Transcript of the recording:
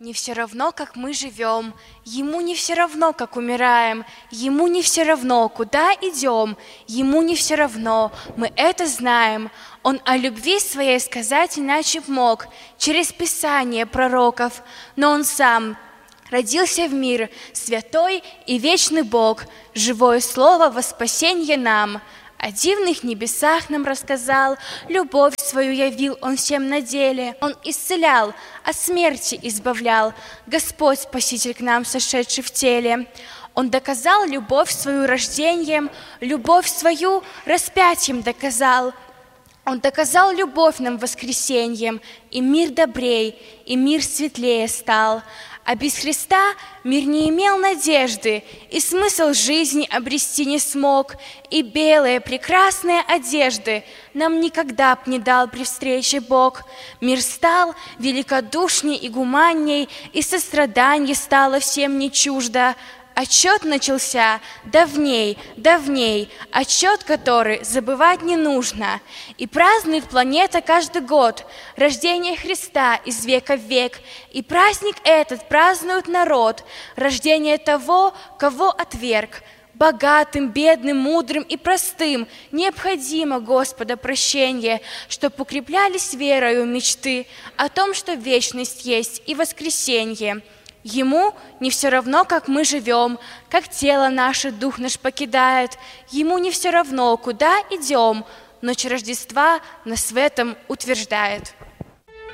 Не все равно, как мы живем, Ему не все равно, как умираем, Ему не все равно, куда идем, Ему не все равно, мы это знаем. Он о любви своей сказать иначе б мог, через Писание пророков, но Он сам родился в мир, святой и вечный Бог, живое слово во спасенье нам. О дивных небесах нам рассказал, любовь свою явил Он всем на деле. Он исцелял, от смерти избавлял, Господь Спаситель к нам, сошедший в теле. Он доказал любовь свою рождением, любовь свою распятием доказал. Он доказал любовь нам воскресеньем, и мир добрей, и мир светлее стал. А без Христа мир не имел надежды, и смысл жизни обрести не смог, и белые прекрасные одежды нам никогда б не дал при встрече Бог. Мир стал великодушней и гуманней, и сострадание стало всем не чуждо. Отчет начался давней, отчет, который забывать не нужно. И празднует планета каждый год рождение Христа из века в век. И праздник этот празднует народ, рождение того, кого отверг. Богатым, бедным, мудрым и простым необходимо Господа прощение, чтоб укреплялись верою мечты о том, что вечность есть и воскресенье. Ему не все равно, как мы живем, как тело наше дух наш покидает. Ему не все равно, куда идем, ночь Рождества нас в этом утверждает.